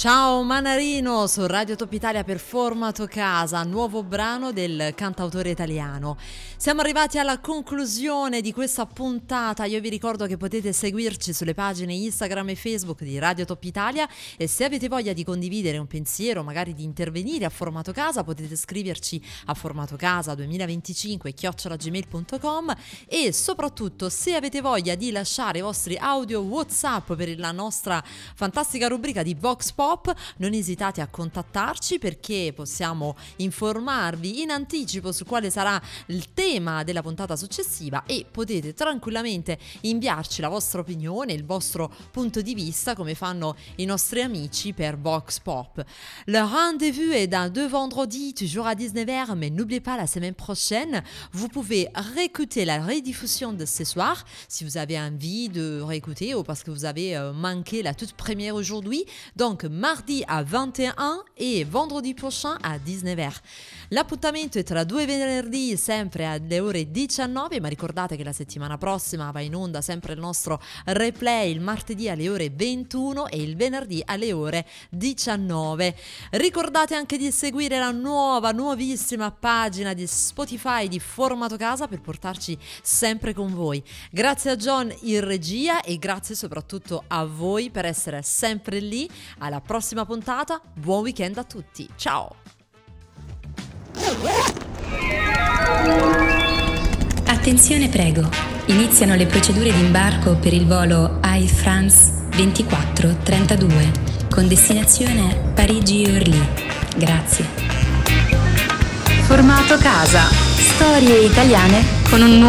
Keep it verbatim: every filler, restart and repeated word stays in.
Ciao Manarino su Radio Top Italia per Formato Casa, nuovo brano del cantautore italiano. Siamo arrivati alla conclusione di questa puntata. Io vi ricordo che potete seguirci sulle pagine Instagram e Facebook di Radio Top Italia, e se avete voglia di condividere un pensiero, magari di intervenire a Formato Casa, potete scriverci a formatocasa duemilaventicinque chiocciola gmail punto com, e soprattutto se avete voglia di lasciare i vostri audio WhatsApp per la nostra fantastica rubrica di Vox Pop, non esitate a contattarci, perché possiamo informarvi in anticipo su quale sarà il tema della puntata successiva, e potete tranquillamente inviarci la vostra opinione, il vostro punto di vista, come fanno i nostri amici per Vox Pop. Le rendez-vous est dans deux vendredis, toujours à dix-neuf heures, mais n'oubliez pas, la semaine prochaine, vous pouvez réécouter la rediffusion de ce soir, si vous avez envie de réécouter ou parce que vous avez euh, manqué la toute première aujourd'hui. Donc, mardi a vingt et un e vendredi prochain a dix-neuf heures. L'appuntamento è tra due venerdì, sempre alle ore diciannove, ma ricordate che la settimana prossima va in onda sempre il nostro replay il martedì alle ore ventuno e il venerdì alle ore diciannove. Ricordate anche di seguire la nuova, nuovissima pagina di Spotify di Formato Casa per portarci sempre con voi. Grazie a John in regia e grazie soprattutto a voi per essere sempre lì. Alla prossima puntata, buon weekend a tutti, ciao! Attenzione prego, iniziano le procedure di imbarco per il volo Air France ventiquattro trentadue con destinazione Parigi-Orly. Grazie. Formato Casa, storie italiane con un nuovo